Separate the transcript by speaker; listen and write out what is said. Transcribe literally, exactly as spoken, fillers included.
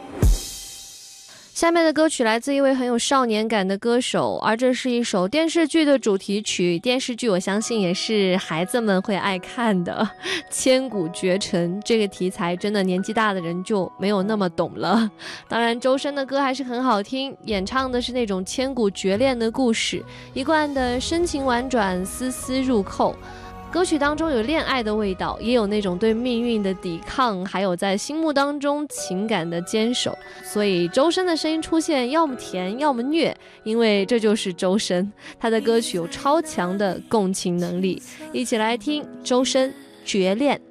Speaker 1: 下面的歌曲来自一位很有少年感的歌手，而这是一首电视剧的主题曲。电视剧我相信也是孩子们会爱看的，千古绝尘这个题材真的年纪大的人就没有那么懂了。当然周深的歌还是很好听，演唱的是那种千古绝恋的故事，一贯的深情婉转，丝丝入扣。歌曲当中有恋爱的味道，也有那种对命运的抵抗，还有在心目当中情感的坚守。所以周深的声音出现要么甜要么虐，因为这就是周深，他的歌曲有超强的共情能力。一起来听周深《绝恋》。